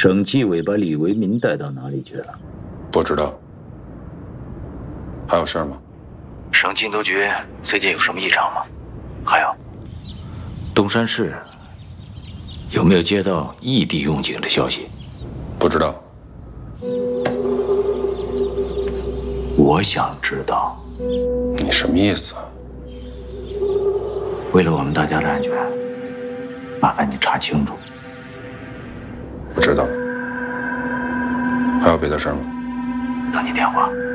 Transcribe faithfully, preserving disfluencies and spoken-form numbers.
省纪委把李为民带到哪里去了？ 不知道。还有事吗？ 省禁毒局最近有什么异常吗？还有，东山市有没有接到异地用警的消息？ 不知道。 我想知道。 你什么意思啊？ 为了我们大家的安全，麻烦你查清楚。 我知道。还有别的事吗？ 等你电话。